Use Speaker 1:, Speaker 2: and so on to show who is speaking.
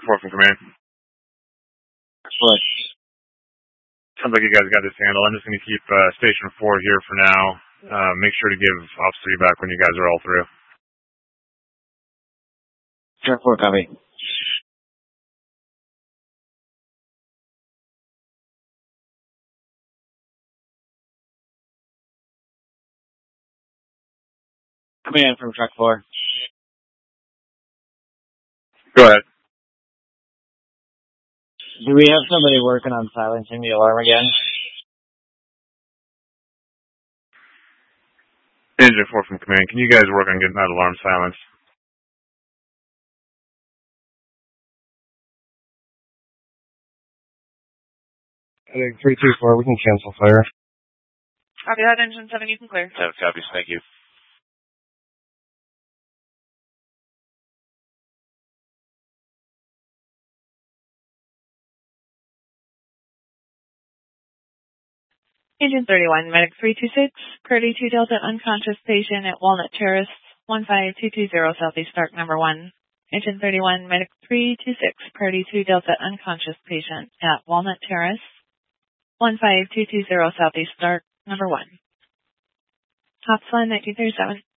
Speaker 1: 4 from command.
Speaker 2: What?
Speaker 1: Sounds like you guys got this handled. I'm just going to keep Station 4 here for now. Make sure to give Officer 3 back when you guys are all through.
Speaker 2: Track 4, copy. Command from Track 4.
Speaker 1: Go ahead.
Speaker 2: Do we have somebody working on silencing the alarm again?
Speaker 1: Engine 4 from command. Can you guys work on getting that alarm silenced?
Speaker 3: I think 324, we can cancel fire.
Speaker 4: Copy that, Engine 7, you can clear.
Speaker 5: 7 copies, thank you.
Speaker 4: Engine 31, Medic 326, Purdy 2 Delta unconscious patient at Walnut Terrace, 15220 Southeast Stark, number 1. Engine 31, Medic 326, Purdy 2 Delta unconscious patient at Walnut Terrace, 15220 Southeast Stark, number 1. Hops line 1937.